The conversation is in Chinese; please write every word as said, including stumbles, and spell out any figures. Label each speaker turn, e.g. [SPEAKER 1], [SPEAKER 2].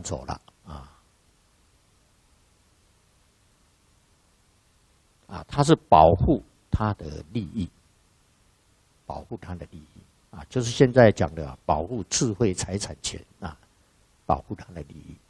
[SPEAKER 1] 走了啊啊，它是保护它的利益，保护它的利益啊，就是现在讲的、啊、保护智慧财产权啊，保护它的利益。